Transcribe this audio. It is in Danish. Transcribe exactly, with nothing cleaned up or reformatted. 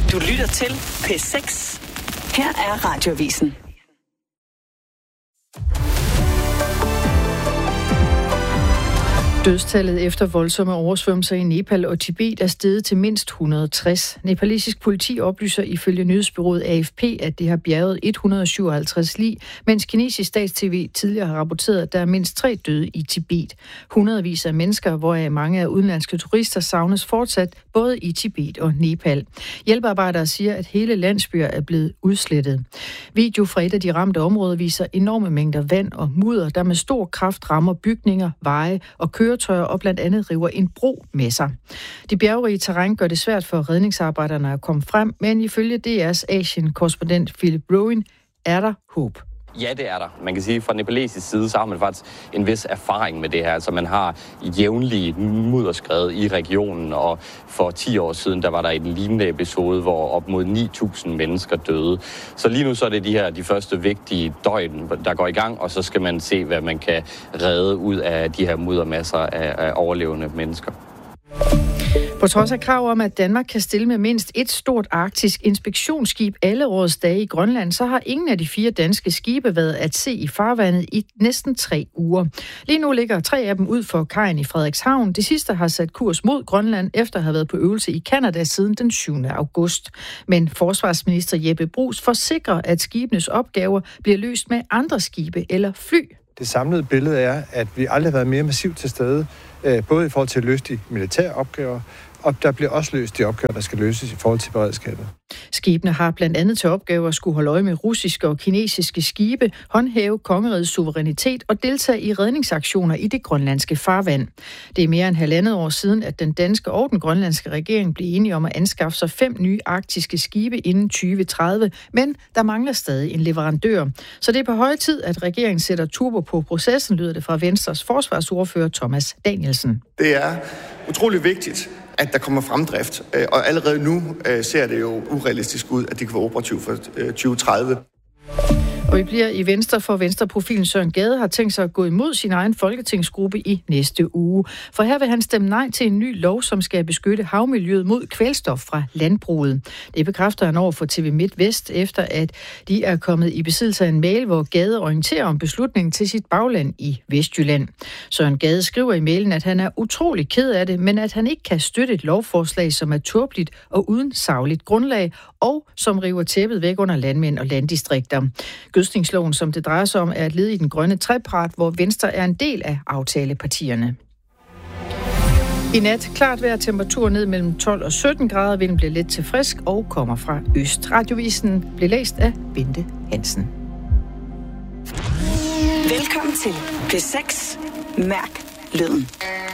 Du lytter til P seks. Her er Radioavisen. Dødstallet efter voldsomme oversvømmelser i Nepal og Tibet er steget til mindst et hundrede og tres. Nepalesisk politi oplyser ifølge nyhedsbureauet A F P, at det har bjerget et hundrede og syvoghalvtreds lig, mens kinesisk stats-tv tidligere har rapporteret, at der er mindst tre døde i Tibet. Hundredvis af mennesker, hvoraf mange af udenlandske turister, savnes fortsat både i Tibet og Nepal. Hjælpearbejdere siger, at hele landsbyer er blevet udslettet. Video fra et af de ramte områder viser enorme mængder vand og mudder, der med stor kraft rammer bygninger, veje og køretøjer og blandt andet river en bro med sig. Det bjergrige terræn gør det svært for redningsarbejderne at komme frem, men ifølge D R's Asien-korrespondent Philip Rowan er der håb. Ja, det er der. Man kan sige, at fra nepalesisk side, så har man faktisk en vis erfaring med det her. Altså man har jævnlige mudderskred i regionen, og for ti år siden, der var der en lignende episode, hvor op mod ni tusind mennesker døde. Så lige nu så er det de her de første vigtige døgn, der går i gang, og så skal man se, hvad man kan redde ud af de her muddermasser af, af overlevende mennesker. På trods af krav om, at Danmark kan stille med mindst et stort arktisk inspektionsskib alle årets dage i Grønland, så har ingen af de fire danske skibe været at se i farvandet i næsten tre uger. Lige nu ligger tre af dem ud for kajen i Frederikshavn. Det sidste har sat kurs mod Grønland efter at have været på øvelse i Canada siden den syvende august. Men forsvarsminister Jeppe Bruus forsikrer, at skibenes opgaver bliver løst med andre skibe eller fly. Det samlede billede er, at vi aldrig har været mere massivt til stede, både i forhold til at løse de militære opgaver, og der bliver også løst de opgaver, der skal løses i forhold til beredskabet. Skibene har blandt andet til opgave at skulle holde øje med russiske og kinesiske skibe, håndhæve kongerigets suverænitet og deltage i redningsaktioner i det grønlandske farvand. Det er mere end halvandet år siden, at den danske og den grønlandske regering blev enige om at anskaffe sig fem nye arktiske skibe inden tyve tredive, men der mangler stadig en leverandør. Så det er på høje tid, at regeringen sætter turbo på processen, lyder det fra Venstres forsvarsordfører Thomas Danielsen. Det er utrolig vigtigt, at der kommer fremdrift. Og allerede nu ser det jo urealistisk ud, at det kan være operativt for tyve tredive. Og vi bliver i Venstre, for Venstreprofilen Søren Gade har tænkt sig at gå imod sin egen folketingsgruppe i næste uge. For her vil han stemme nej til en ny lov, som skal beskytte havmiljøet mod kvælstof fra landbruget. Det bekræfter han over for T V MidtVest, efter at de er kommet i besiddelse af en mail, hvor Gade orienterer om beslutningen til sit bagland i Vestjylland. Søren Gade skriver i mailen, at han er utrolig ked af det, men at han ikke kan støtte et lovforslag, som er tåbeligt og uden sagligt grundlag, og som river tæppet væk under landmænd og landdistrikter. Gødskningsloven, som det drejer sig om, er et led i den grønne trepart, hvor Venstre er en del af aftalepartierne. I nat klart vejr, temperatur ned mellem tolv og sytten grader, vinden bliver let til frisk og kommer fra øst. Radiovisen blev læst af Bente Hansen. Velkommen til P seks. Mærk lyden.